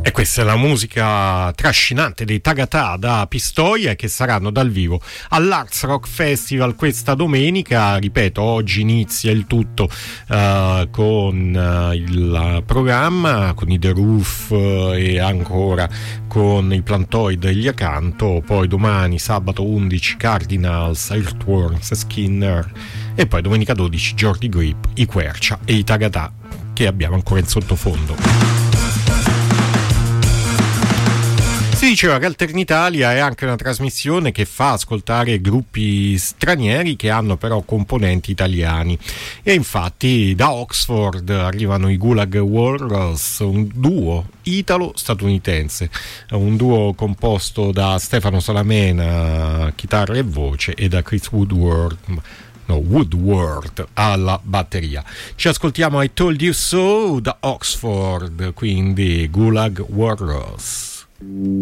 E questa è la musica trascinante dei Tagata da Pistoia, che saranno dal vivo all'Arts Rock Festival questa domenica. Ripeto, oggi inizia il tutto con il programma, con i The Roof e ancora con i Plantoid e gli Acanto. Poi domani, sabato 11, Cardinals, Earthworms, Skinner, e poi domenica 12 Jordi Grip, i Quercia e i Tagata, che abbiamo ancora in sottofondo. Si diceva che Alternitalia è anche una trasmissione che fa ascoltare gruppi stranieri che hanno però componenti italiani, e infatti da Oxford arrivano i Gulag Warriors, un duo italo-statunitense, un duo composto da Stefano Salamena chitarra e voce e da Chris Woodward alla batteria. Ci ascoltiamo I Told You So da Oxford, quindi Gulag Warriors.